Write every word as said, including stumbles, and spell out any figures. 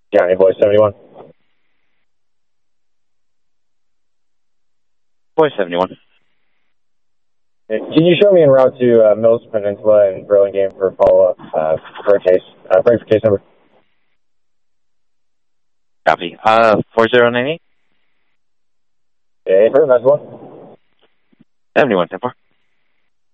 County Voice seventy-one. Voice seventy-one. Can you show me en route to uh, Mills Peninsula and Burlingame for follow-up uh, for a case? Uh, bring for case number. Copy. Uh, four zero nine eight? Yeah, for that's one. seventy-one, ten four.